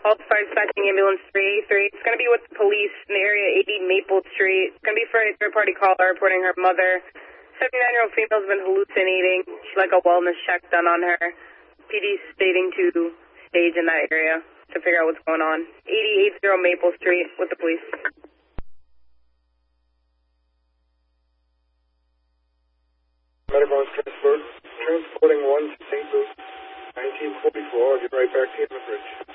called fire dispatching ambulance 383. It's going to be with the police in the area 80 Maple Street. It's going to be for a third-party caller reporting her mother. 79-year-old female's been hallucinating. She'd like a wellness check done on her. PD stating to stage in that area to figure out what's going on. 8080 Maple Street with the police. Medical transporting 1 to St. Louis, 1944. I'll get right back to you on the bridge.